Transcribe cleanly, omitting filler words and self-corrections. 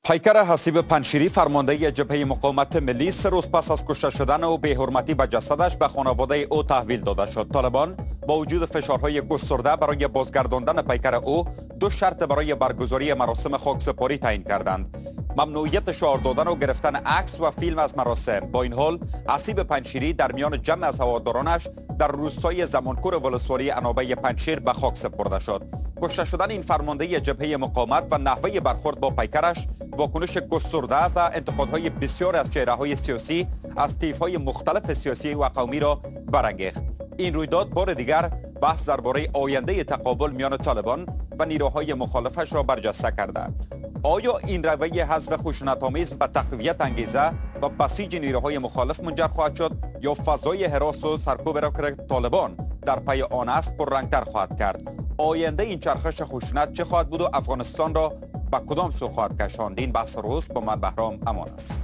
پیکر حسیب پنشیری فرمانده جبهه مقاومت ملی 3 روز پس از کشته شدن او به حرمتی به جسدش به خانواده او تحویل داده شد. طالبان با وجود فشارهای گسترده برای بازگرداندن پیکر او 2 شرط برای برگزاری مراسم خاکسپاری تعیین کردند: ممنوعیت شعار دادن و گرفتن عکس و فیلم از مراسم. با این حال حسیب پنشیری در میان جمع از هوادارانش در روستای زمانکور ولسوالی عنابه پنجشیر به خاک سپرده شد. کشته شدن این فرمانده جبهه مقاومت و نحوه برخورد با پیکرش واکنش گسترده و انتقادهای بسیار از چهره‌های سیاسی از طیف‌های مختلف سیاسی و قومی را برانگیخت. این رویداد بار دیگر بحث درباره آینده تقابل میان طالبان و نیروهای مخالفش را برجسته کرده. آیا این رویه حذف خشونت‌آمیز به تقویت انگیزه و بسیج نیروهای مخالف منجر خواهد شد یا فضای هراس و سرکوب را که طالبان در پی آن است پررنگتر خواهد کرد؟ آینده این چرخش خشونت چه خواهد بود و افغانستان را به کدام سو خواهد کشاند؟ این بحث روز با من بهرام امان است.